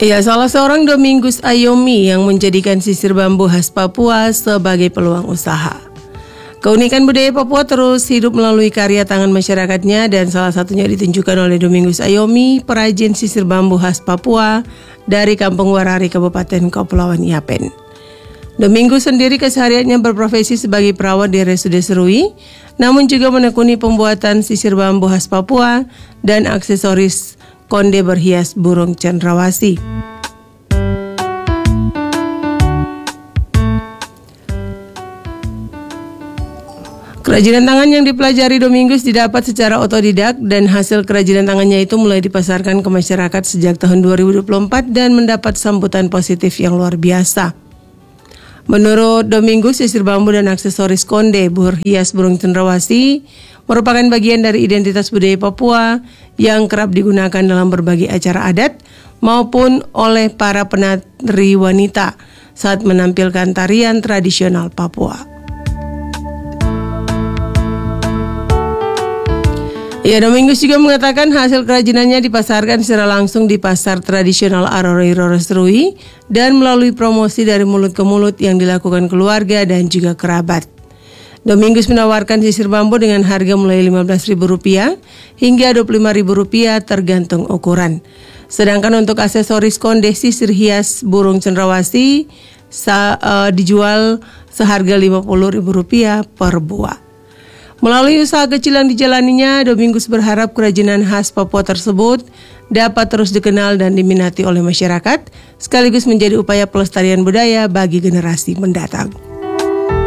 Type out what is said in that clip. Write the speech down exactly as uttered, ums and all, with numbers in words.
Ya, salah seorang Domingus Ayomi yang menjadikan sisir bambu khas Papua sebagai peluang usaha. Keunikan budaya Papua terus hidup melalui karya tangan masyarakatnya dan salah satunya ditunjukkan oleh Domingus Ayomi, perajin sisir bambu khas Papua dari Kampung Warari, Kabupaten Kepulauan Yapen. Domingus sendiri kesehariannya berprofesi sebagai perawat di R S U D Serui, namun juga menekuni pembuatan sisir bambu khas Papua dan aksesoris konde berhias burung cendrawasih. Kerajinan tangan yang dipelajari Domingus didapat secara otodidak dan hasil kerajinan tangannya itu mulai dipasarkan ke masyarakat sejak tahun dua ribu dua puluh empat dan mendapat sambutan positif yang luar biasa. Menurut Domingus, sisir bambu dan aksesoris konde berhias burung cendrawasih merupakan bagian dari identitas budaya Papua yang kerap digunakan dalam berbagai acara adat maupun oleh para penari wanita saat menampilkan tarian tradisional Papua. Ya, Domingus juga mengatakan hasil kerajinannya dipasarkan secara langsung di pasar tradisional Arori-Roro Serui dan melalui promosi dari mulut ke mulut yang dilakukan keluarga dan juga kerabat. Domingus menawarkan sisir bambu dengan harga mulai lima belas ribu rupiah hingga dua puluh lima ribu rupiah tergantung ukuran. Sedangkan untuk aksesoris konde sisir hias burung cendrawasih sa, uh, dijual seharga lima puluh ribu rupiah per buah. Melalui usaha kecil yang dijalaninya, Domingus berharap kerajinan khas Papua tersebut dapat terus dikenal dan diminati oleh masyarakat, sekaligus menjadi upaya pelestarian budaya bagi generasi mendatang.